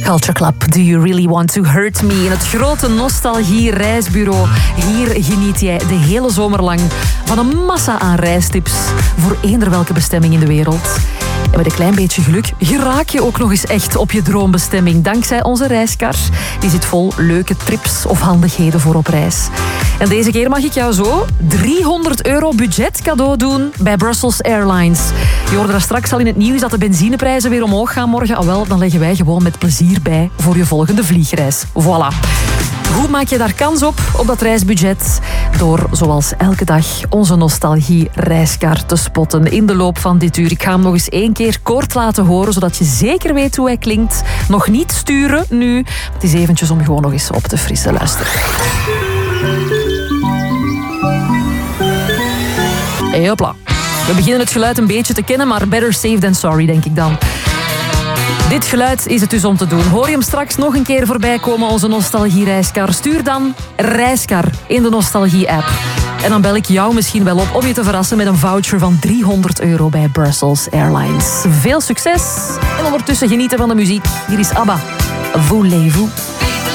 Culture Club, Do You Really Want To Hurt Me? In het grote nostalgie-reisbureau. Hier geniet jij de hele zomer lang van een massa aan reistips voor eender welke bestemming in de wereld. En met een klein beetje geluk geraak je ook nog eens echt op je droombestemming. Dankzij onze reiskar. Die zit vol leuke trips of handigheden voor op reis. En deze keer mag ik jou zo €300 budget cadeau doen bij Brussels Airlines. Je hoorde daar straks al in het nieuws dat de benzineprijzen weer omhoog gaan morgen. Ah wel, dan leggen wij gewoon met plezier bij voor je volgende vliegreis. Voilà. Hoe maak je daar kans op dat reisbudget? Door, zoals elke dag, onze nostalgie-reiskaart te spotten in de loop van dit uur. Ik ga hem nog eens 1 keer kort laten horen, zodat je zeker weet hoe hij klinkt. Nog niet sturen nu. Het is eventjes om gewoon nog eens op te frissen. Luister. Hey, hopla. We beginnen het geluid een beetje te kennen, maar better safe than sorry, denk ik dan. Dit geluid is het dus om te doen. Hoor je hem straks nog een keer voorbij komen, onze nostalgie-reiskar? Stuur dan reiskar in de nostalgie-app. En dan bel ik jou misschien wel op om je te verrassen met een voucher van €300 bij Brussels Airlines. Veel succes en ondertussen genieten van de muziek. Hier is ABBA. Voulez-vous?